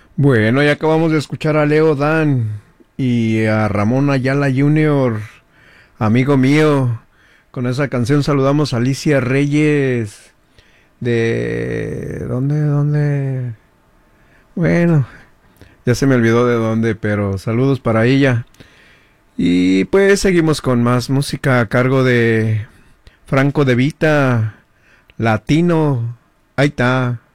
Bueno, ya acabamos de escuchar a Leo Dan y a Ramón Ayala Jr., amigo mío. Con esa canción saludamos a Alicia Reyes de... ¿Dónde? Bueno, ya se me olvidó de dónde, pero saludos para ella. Y pues seguimos con más música a cargo de Franco De Vita, latino. Ahí está.